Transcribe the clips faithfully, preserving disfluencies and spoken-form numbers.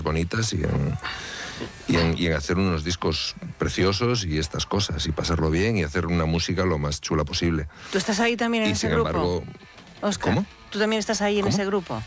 bonitas y en, y, en, y en hacer unos discos preciosos y estas cosas, y pasarlo bien y hacer una música lo más chula posible. ¿Tú estás ahí también en y ese sin grupo? Embargo, Óscar, ¿cómo? ¿Tú también estás ahí en ¿Cómo? ese grupo?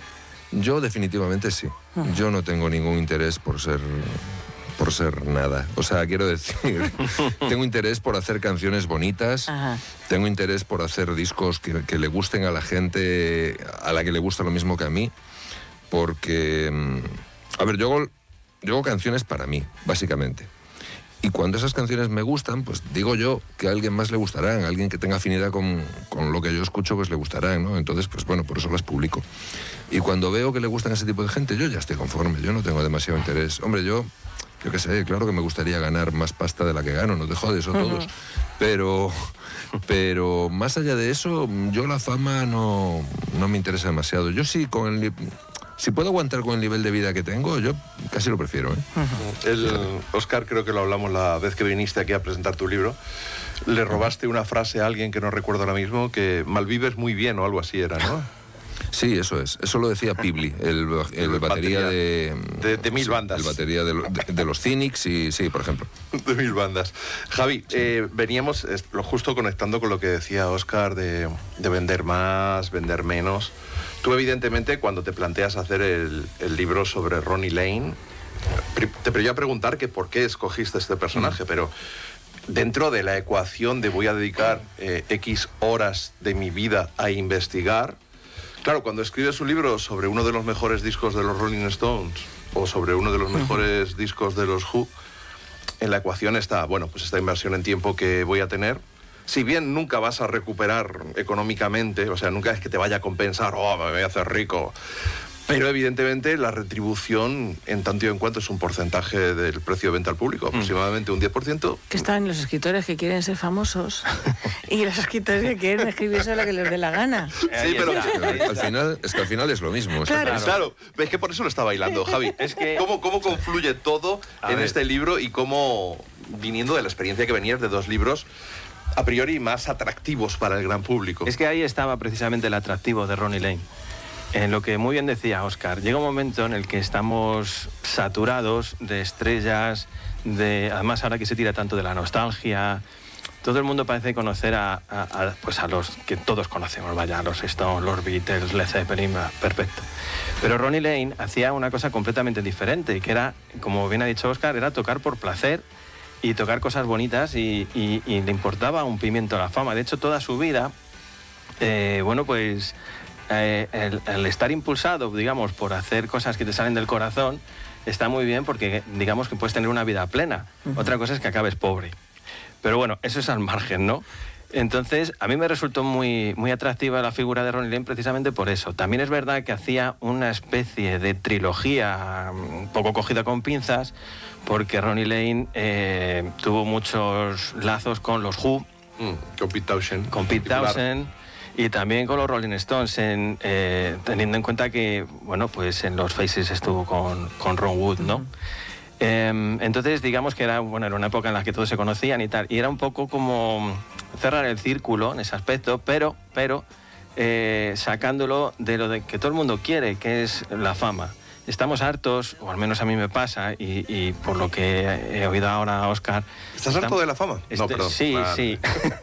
Yo definitivamente sí. Uh-huh. Yo no tengo ningún interés por ser... por ser nada. O sea, quiero decir, tengo interés por hacer canciones bonitas, Ajá. tengo interés por hacer discos que, que le gusten a la gente, a la que le gusta lo mismo que a mí, porque, a ver, yo hago, yo hago canciones para mí, básicamente. Y cuando esas canciones me gustan, pues digo yo que a alguien más le gustarán, a alguien que tenga afinidad con, con lo que yo escucho, pues le gustarán, ¿no? Entonces, pues bueno, por eso las publico. Y cuando veo que le gustan a ese tipo de gente, yo ya estoy conforme, yo no tengo demasiado interés. Hombre, yo... Yo qué sé, claro que me gustaría ganar más pasta de la que gano, no te jodes, o todos. Uh-huh. Pero, pero más allá de eso, yo la fama no, no me interesa demasiado. Yo sí, con el, si puedo aguantar con el nivel de vida que tengo, yo casi lo prefiero. ¿eh? Uh-huh. El, Óscar, creo que lo hablamos la vez que viniste aquí a presentar tu libro. Le robaste una frase a alguien que no recuerdo ahora mismo, que malvives muy bien o algo así era, ¿no? Sí, eso es. Eso lo decía Pibli, el, el, el batería, batería de, de... De mil sí, bandas. El batería de, de, de los Cynics, y sí, por ejemplo. De mil bandas. Javi, sí. eh, veníamos lo justo conectando con lo que decía Óscar de, de vender más, vender menos. Tú, evidentemente, cuando te planteas hacer el, el libro sobre Ronnie Lane, te voy a preguntar que por qué escogiste este personaje, mm. pero... Dentro de la ecuación de voy a dedicar eh, X horas de mi vida a investigar, claro, cuando escribes un libro sobre uno de los mejores discos de los Rolling Stones o sobre uno de los mejores uh-huh. discos de los Who, en la ecuación está, bueno, pues esta inversión en tiempo que voy a tener. Si bien nunca vas a recuperar económicamente, o sea, nunca es que te vaya a compensar, oh, me voy a hacer rico, pero evidentemente la retribución en tanto y en cuanto es un porcentaje del precio de venta al público, aproximadamente un diez por ciento. Que están los escritores que quieren ser famosos y los escritores que quieren escribir solo lo que les dé la gana. Sí, pero al final, es que al final es lo mismo. Claro, claro. claro. Es que por eso lo está bailando, Javi. Es que cómo, cómo confluye todo en ver. este libro y cómo, viniendo de la experiencia que venías de dos libros, a priori más atractivos para el gran público. Es que ahí estaba precisamente el atractivo de Ronnie Lane. En lo que muy bien decía Óscar, llega un momento en el que estamos saturados de estrellas, de además ahora que se tira tanto de la nostalgia, todo el mundo parece conocer a, a, a, pues a los que todos conocemos, vaya, los Stones, los Beatles, Led Zeppelin, perfecto. Pero Ronnie Lane hacía una cosa completamente diferente, que era, como bien ha dicho Óscar, era tocar por placer y tocar cosas bonitas y, y, y le importaba un pimiento la fama. De hecho, toda su vida, eh, bueno, pues... Eh, el, el estar impulsado, digamos, por hacer cosas que te salen del corazón, está muy bien porque, digamos, que puedes tener una vida plena. Uh-huh. Otra cosa es que acabes pobre. Pero bueno, eso es al margen, ¿no? Entonces, a mí me resultó muy, muy atractiva la figura de Ronnie Lane precisamente por eso. También es verdad que hacía una especie de trilogía un poco cogida con pinzas, porque Ronnie Lane eh, tuvo muchos lazos con los Who, mm, con Pete Townshend. Con Pete Townshend. Y también con los Rolling Stones, en, eh, teniendo en cuenta que, bueno, pues en los Faces estuvo con, con Ron Wood, ¿no? Uh-huh. Eh, entonces, digamos que era, bueno, era una época en la que todos se conocían y tal, y era un poco como cerrar el círculo en ese aspecto, pero, pero eh, sacándolo de lo de que todo el mundo quiere, que es la fama. Estamos hartos, o al menos a mí me pasa, y, y por lo que he oído ahora a Óscar... ¿Estás estamos, harto de la fama? Este, no, perdón. Sí, vale. sí.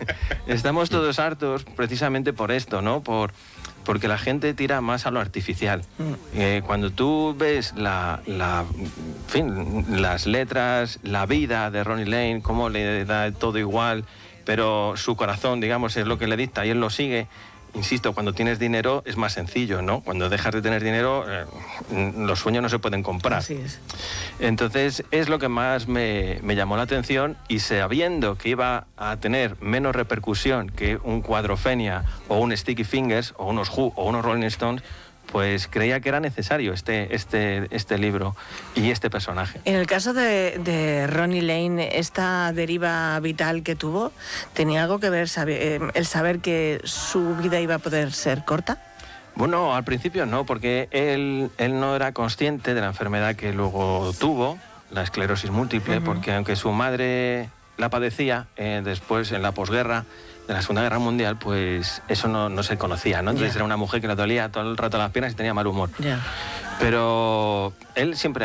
Estamos todos hartos precisamente por esto, ¿no? Por, porque la gente tira más a lo artificial. Mm. Eh, cuando tú ves la, la, en fin, las letras, la vida de Ronnie Lane, cómo le da todo igual, pero su corazón, digamos, es lo que le dicta y él lo sigue... Insisto, cuando tienes dinero es más sencillo, ¿no? Cuando dejas de tener dinero, eh, los sueños no se pueden comprar. Así es. Entonces, es lo que más me, me llamó la atención, y sabiendo que iba a tener menos repercusión que un Cuadrofenia o un Sticky Fingers o unos Who o unos Rolling Stones, pues creía que era necesario este, este, este libro y este personaje. En el caso de, de Ronnie Lane, esta deriva vital que tuvo, ¿tenía algo que ver saber, el saber que su vida iba a poder ser corta? Bueno, al principio no, porque él, él no era consciente de la enfermedad que luego tuvo, la esclerosis múltiple, uh-huh. porque aunque su madre la padecía, eh, después en la posguerra, de la Segunda Guerra Mundial, pues eso no, no se conocía, ¿no? Entonces yeah. era una mujer que le dolía todo el rato las piernas y tenía mal humor. Yeah. Pero él siempre